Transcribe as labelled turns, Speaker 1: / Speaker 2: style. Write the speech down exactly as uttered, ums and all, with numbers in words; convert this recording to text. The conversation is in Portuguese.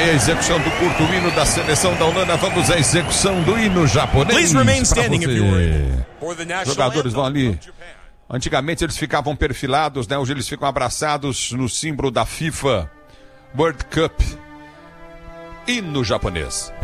Speaker 1: aí a execução do curto hino da seleção da Holanda. Vamos à execução do hino japonês.
Speaker 2: Please remain standing if you were.
Speaker 1: Os jogadores vão ali. Antigamente eles ficavam perfilados, né? Hoje eles ficam abraçados no símbolo da FIFA World Cup. Hino japonês.